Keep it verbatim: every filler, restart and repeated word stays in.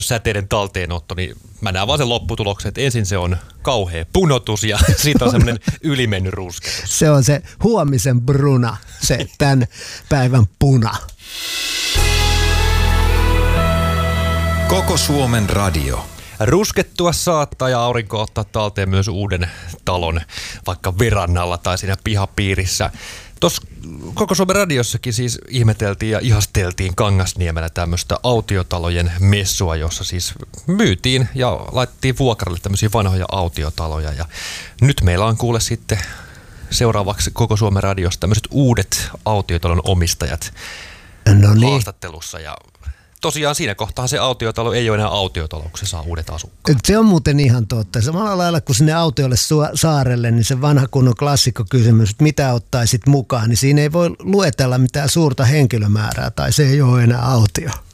säteiden talteenotto, niin mä näen vaan sen lopputuloksen, että ensin se on kauhea punotus ja siitä on semmoinen ylimennyt rusketus. Se on se huomisen bruna, se tämän päivän puna. Koko Suomen radio. Ruskettua saattaa ja aurinko ottaa talteen myös uuden talon, vaikka verannalla tai siinä pihapiirissä. Tuossa Koko Suomen radiossakin siis ihmeteltiin ja ihasteltiin Kangasniemellä tämmöistä autiotalojen messua, jossa siis myytiin ja laitettiin vuokralle tämmöisiä vanhoja autiotaloja. Ja nyt meillä on kuule sitten seuraavaksi Koko Suomen radiossa tämmöiset uudet autiotalon omistajat no niin. haastattelussa. Ja tosiaan siinä kohtaa se autiotalo ei ole enää autiotalo, kun se saa uudet asukkaat. Se on muuten ihan totta. Samalla lailla kuin sinne autiolle saarelle, niin se vanha kunnon klassikkokysymys, että mitä ottaisit mukaan, niin siinä ei voi luetella mitään suurta henkilömäärää tai se ei ole enää autio.